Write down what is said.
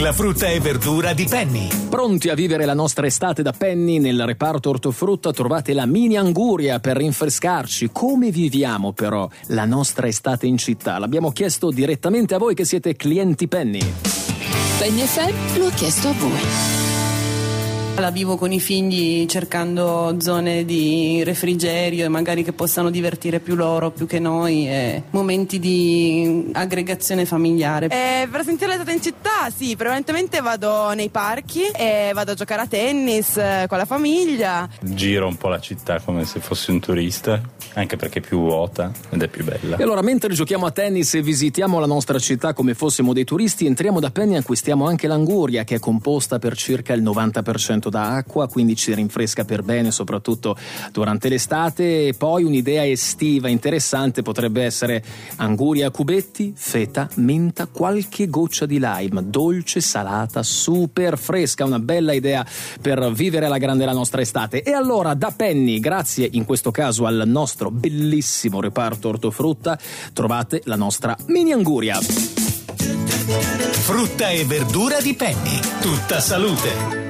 La frutta e verdura di Penny. Pronti a vivere la nostra estate da Penny? Nel reparto ortofrutta trovate la mini anguria per rinfrescarci. Come viviamo però la nostra estate in città? L'abbiamo chiesto direttamente a voi che siete clienti Penny. Penny FM lo ha chiesto a voi. La vivo con i figli cercando zone di refrigerio e magari che possano divertire più loro più che noi, e momenti di aggregazione familiare. Per sentire l'estate in città sì, prevalentemente vado nei parchi e vado a giocare a tennis con la famiglia. Giro un po' la città come se fossi un turista, anche perché è più vuota ed è più bella. E allora, mentre giochiamo a tennis e visitiamo la nostra città come fossimo dei turisti, entriamo da Penny e acquistiamo anche l'anguria, che è composta per circa il 90% da acqua, quindi ci rinfresca per bene soprattutto durante l'estate. E poi un'idea estiva interessante potrebbe essere anguria a cubetti, feta, menta, qualche goccia di lime, dolce, salata, super fresca, una bella idea per vivere alla grande la nostra estate. E allora da Penny, grazie in questo caso al nostro bellissimo reparto ortofrutta, trovate la nostra mini anguria. Frutta e verdura di Penny. Tutta salute.